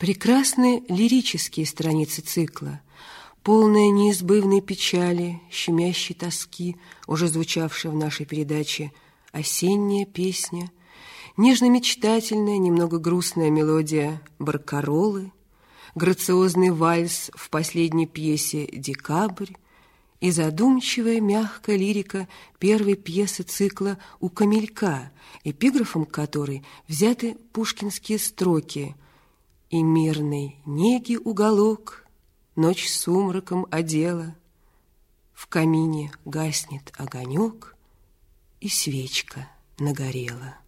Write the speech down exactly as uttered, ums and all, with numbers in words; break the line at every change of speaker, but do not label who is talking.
Прекрасны лирические страницы цикла, полные неизбывной печали, щемящей тоски, уже звучавшая в нашей передаче «Осенняя песня», нежно-мечтательная, немного грустная мелодия «Баркаролы», грациозный вальс в последней пьесе «Декабрь» и задумчивая мягкая лирика первой пьесы цикла «У камелька», эпиграфом которой взяты пушкинские строки: «И мирной неги уголок ночь сумраком одела, в камине гаснет огонек, и свечка нагорела».